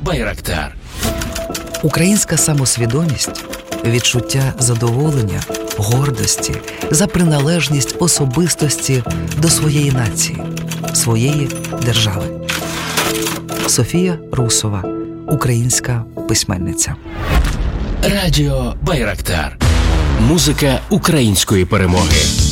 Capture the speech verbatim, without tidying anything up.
Байрактар. Українська самосвідомість – відчуття задоволення, гордості за приналежність особистості до своєї нації, своєї держави. Софія Русова, українська письменниця. Радіо Байрактар. Музика української перемоги.